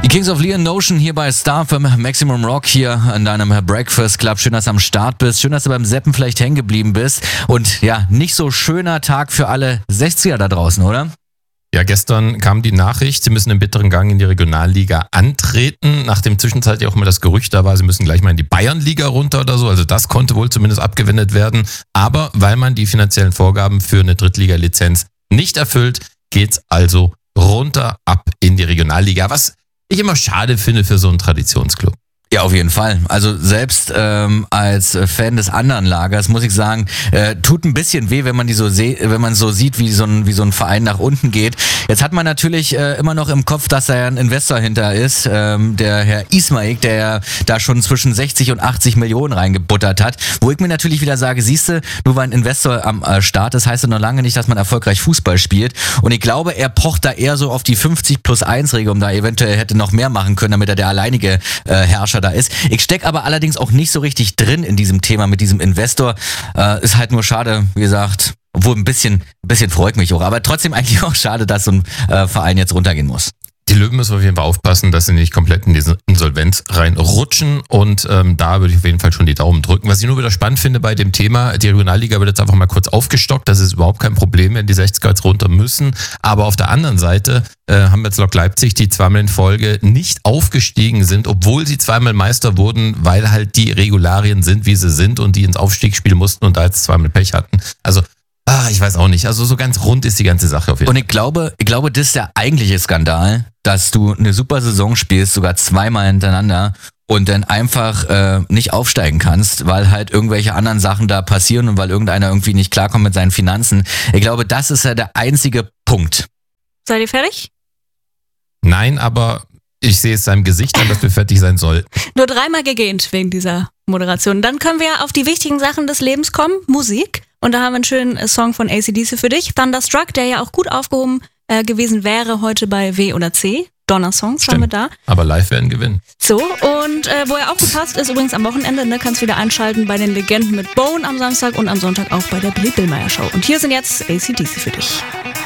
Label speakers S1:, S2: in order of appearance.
S1: Die Kings of Leon Notion hier bei Star für Maximum Rock hier an deinem Breakfast Club. Schön, dass du am Start bist. Schön, dass du beim Seppen vielleicht hängen geblieben bist. Und ja, nicht so schöner Tag für alle 60er da draußen, oder?
S2: Ja, gestern kam die Nachricht, sie müssen im bitteren Gang in die Regionalliga antreten. Nachdem zwischenzeitlich auch immer das Gerücht da war, sie müssen gleich mal in die Bayernliga runter oder so. Also das konnte wohl zumindest abgewendet werden. Aber weil man die finanziellen Vorgaben für eine Drittliga-Lizenz nicht erfüllt, geht's also runter ab in die Regionalliga. Was ich immer schade finde für so einen Traditionsclub.
S1: Ja, auf jeden Fall. Also selbst als Fan des anderen Lagers muss ich sagen, tut ein bisschen weh, wenn man wenn man so sieht, wie so ein Verein nach unten geht. Jetzt hat man natürlich immer noch im Kopf, dass da ja ein Investor hinter ist, der Herr Ismail, der ja da schon zwischen 60 und 80 Millionen reingebuttert hat. Wo ich mir natürlich wieder sage, siehste, nur weil ein Investor am Start ist, heißt das noch lange nicht, dass man erfolgreich Fußball spielt. Und ich glaube, er pocht da eher so auf die 50+1-Regel, um da eventuell hätte noch mehr machen können, damit er der alleinige Herrscher da ist. Ich stecke aber allerdings auch nicht so richtig drin in diesem Thema mit diesem Investor. Ist halt nur schade, wie gesagt, obwohl ein bisschen freut mich auch, aber trotzdem eigentlich auch schade, dass so ein Verein jetzt runtergehen muss.
S2: Die Löwen müssen auf jeden Fall aufpassen, dass sie nicht komplett in diese Insolvenz reinrutschen und da würde ich auf jeden Fall schon die Daumen drücken. Was ich nur wieder spannend finde bei dem Thema, die Regionalliga wird jetzt einfach mal kurz aufgestockt, das ist überhaupt kein Problem, wenn die 60er jetzt runter müssen, aber auf der anderen Seite haben wir jetzt Lok Leipzig, die zweimal in Folge nicht aufgestiegen sind, obwohl sie zweimal Meister wurden, weil halt die Regularien sind, wie sie sind und die ins Aufstiegsspiel mussten und da jetzt zweimal Pech hatten. Also ich weiß auch nicht. Also so ganz rund ist die ganze Sache auf jeden Fall.
S1: Und ich glaube, das ist der eigentliche Skandal, dass du eine super Saison spielst, sogar zweimal hintereinander und dann einfach nicht aufsteigen kannst, weil halt irgendwelche anderen Sachen da passieren und weil irgendeiner irgendwie nicht klarkommt mit seinen Finanzen. Ich glaube, das ist ja der einzige Punkt.
S3: Seid ihr fertig?
S2: Nein, aber ich sehe es seinem Gesicht an, dass wir fertig sein sollten.
S3: Nur 3-mal gegähnt wegen dieser Moderation. Dann können wir auf die wichtigen Sachen des Lebens kommen. Musik. Und da haben wir einen schönen Song von AC/DC für dich. Thunderstruck, der ja auch gut aufgehoben gewesen wäre heute bei W oder C. Donner-Songs haben wir da.
S2: Aber live werden gewinnen.
S3: So, und wo er auch gepasst ist, übrigens am Wochenende, ne, kannst du wieder einschalten bei den Legenden mit Bone am Samstag und am Sonntag auch bei der Billy Billmeyer Show. Und hier sind jetzt AC/DC für dich.